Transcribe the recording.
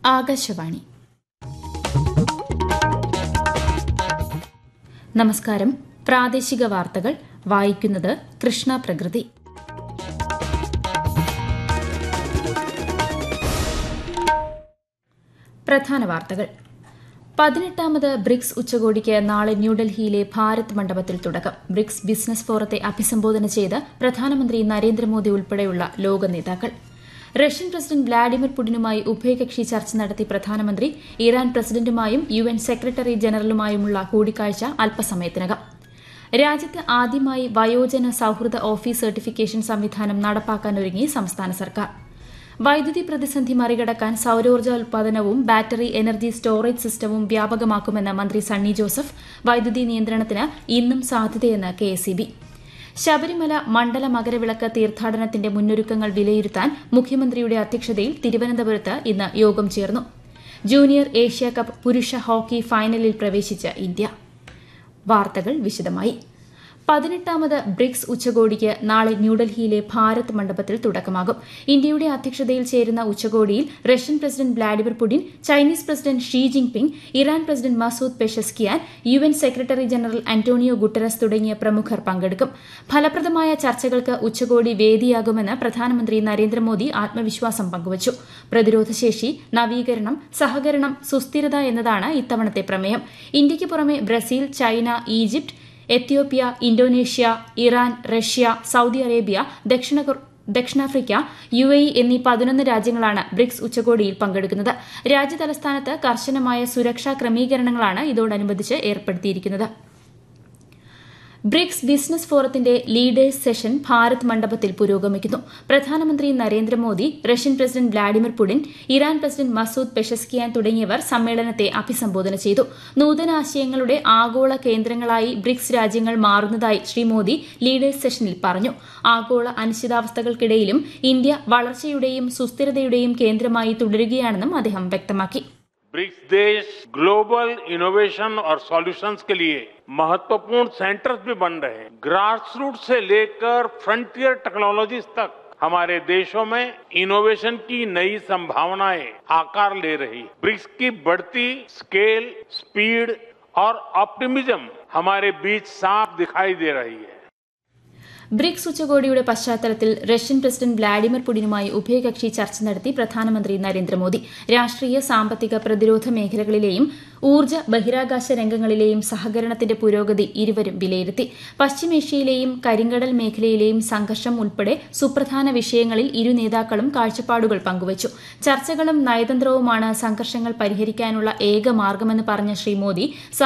ആകാശവാണി. നമസ്കാരം. പ്രാദേശിക വാർത്തകൾ വായിക്കുന്നത് കൃഷ്ണ പ്രകൃതി. പ്രധാന വാർത്തകൾ. 18ാമത് ബ്രിക്സ് ഉച്ചകോടിക്ക് നാളെ ന്യൂഡൽഹിയിലെ ഭാരത് മണ്ഡപത്തിൽ തുടക്കം. ബ്രിക്സ് ബിസിനസ് ഫോറത്തെ അഭിസംബോധന ചെയ്ത് പ്രധാനമന്ത്രി നരേന്ദ്രമോദി ഉൾപ്പെടെയുള്ള ലോക നേതാക്കൾ. റഷ്യൻ പ്രസിഡന്റ് വ്ളാഡിമിർ പുടിനുമായി ഉഭയകക്ഷി ചർച്ച നടത്തി പ്രധാനമന്ത്രി. ഇറാൻ പ്രസിഡന്റുമായും UN സെക്രട്ടറി ജനറലുമായുമുള്ള കൂടിക്കാഴ്ച അല്പസമയത്തിനകം. രാജ്യത്ത് ആദ്യമായി വയോജന സൌഹൃദ ഓഫീസ് സർട്ടിഫിക്കേഷൻ സംവിധാനം നടപ്പാക്കാനൊരുങ്ങി സംസ്ഥാന സർക്കാർ. വൈദ്യുതി പ്രതിസന്ധി മറികടക്കാൻ സൌരോർജ്ജോൽപാദനവും ബാറ്ററി എനർജി സ്റ്റോറേജ് സിസ്റ്റവും വ്യാപകമാക്കുമെന്ന് മന്ത്രി സണ്ണി ജോസഫ്. വൈദ്യുതി നിയന്ത്രണത്തിന് ഇന്നും സാധ്യതയെന്ന് KSEB. ശബരിമല മണ്ഡല മകരവിളക്ക് തീർത്ഥാടനത്തിന്റെ മുന്നൊരുക്കങ്ങൾ വിലയിരുത്താൻ മുഖ്യമന്ത്രിയുടെ അധ്യക്ഷതയിൽ തിരുവനന്തപുരത്ത് ഇന്ന് യോഗം ചേർന്നു. ജൂനിയർ ഏഷ്യാകപ്പ് പുരുഷ ഹോക്കി ഫൈനലിൽ പ്രവേശിച്ച് ഇന്ത്യ. വാർത്തകൾ വിശദമായി. 18ാമത് ബ്രിക്സ് ഉച്ചകോടിക്ക് നാളെ ന്യൂഡൽഹിയിലെ ഭാരത് മണ്ഡപത്തിൽ തുടക്കമാകും. ഇന്ത്യയുടെ അധ്യക്ഷതയിൽ ചേരുന്ന ഉച്ചകോടിയിൽ Russian president Vladimir Putin, Chinese president Xi Jinping, Iran president Masoud Pezeshkian, UN secretary general Antonio Guterres തുടങ്ങിയ പ്രമുഖർ പങ്കെടുക്കും. ഫലപ്രദമായ ചർച്ചകൾക്ക് ഉച്ചകോടി വേദിയാകുമെന്ന് പ്രധാനമന്ത്രി നരേന്ദ്രമോദി ആത്മവിശ്വാസം പങ്കുവച്ചു. പ്രതിരോധശേഷി, നവീകരണം, സഹകരണം, സുസ്ഥിരത എന്നതാണ് ഇത്തവണത്തെ പ്രമേയം. ഇന്ത്യയ്ക്ക് പുറമെ Brazil, China, Egypt, Ethiopia, Indonesia, Iran, Russia, Saudi Arabia, ദക്ഷിണാഫ്രിക്ക, UAE എന്നീ 11 രാജ്യങ്ങളാണ് ബ്രിക്സ് ഉച്ചകോടിയിൽ പങ്കെടുക്കുന്നത്. രാജ്യതലസ്ഥാനത്ത് കർശനമായ സുരക്ഷാ ക്രമീകരണങ്ങളാണ് ഇതോടനുബന്ധിച്ച് ഏർപ്പെടുത്തിയിരിക്കുന്നത്. ബ്രിക്സ് ബിസിനസ് ഫോറത്തിന്റെ ലീഡേഴ്സ് സെഷൻ ഭാരത് മണ്ഡപത്തിൽ പുരോഗമിക്കുന്നു. പ്രധാനമന്ത്രി Narendra Modi, Russian president Vladimir Putin, Iran president Masoud Pezeshkian തുടങ്ങിയവർ സമ്മേളനത്തെ അഭിസംബോധന ചെയ്തു. നൂതനാശയങ്ങളുടെ ആഗോള കേന്ദ്രങ്ങളായി ബ്രിക്സ് രാജ്യങ്ങൾ മാറുന്നതായി ശ്രീ മോദി ലീഡേഴ്സ് സെഷനിൽ പറഞ്ഞു. ആഗോള അനിശ്ചിതാവസ്ഥകൾക്കിടയിലും ഇന്ത്യ വളർച്ചയുടെയും സുസ്ഥിരതയുടെയും കേന്ദ്രമായി തുടരുകയാണെന്നും അദ്ദേഹം വ്യക്തമാക്കി. ब्रिक्स देश ग्लोबल इनोवेशन और सॉल्यूशंस के लिए महत्वपूर्ण सेंटर्स भी बन रहे हैं. ग्रासरूट से लेकर फ्रंटियर टेक्नोलॉजीज तक हमारे देशों में इनोवेशन की नई संभावनाएं आकार ले रही. ब्रिक्स की बढ़ती स्केल, स्पीड और ऑप्टिमिज्म हमारे बीच साफ दिखाई दे रही है. ബ്രിക്സ് ഉച്ചകോടിയുടെ പശ്ചാത്തലത്തിൽ റഷ്യൻ പ്രസിഡന്റ് വ്ളാഡിമിർ പുടിനുമായി ഉഭയകക്ഷി ചർച്ച നടത്തി പ്രധാനമന്ത്രി നരേന്ദ്രമോദി. രാഷ്ട്രീയ, സാമ്പത്തിക, പ്രതിരോധ മേഖലകളിലെയും ഊർജ്ജ, ബഹിരാകാശ രംഗങ്ങളിലെയും സഹകരണത്തിന്റെ പുരോഗതി ഇരുവരും വിലയിരുത്തി. പശ്ചിമേഷ്യയിലെയും കരിങ്കടൽ മേഖലയിലെയും സംഘർഷം ഉൾപ്പെടെ സുപ്രധാന വിഷയങ്ങളിൽ ഇരു നേതാക്കളും കാഴ്ചപ്പാടുകൾ പങ്കുവച്ചു. ചർച്ചകളും നയതന്ത്രവുമാണ് സംഘർഷങ്ങൾ പരിഹരിക്കാനുള്ള ഏക മാർഗമെന്ന് പറഞ്ഞ ശ്രീ മോദി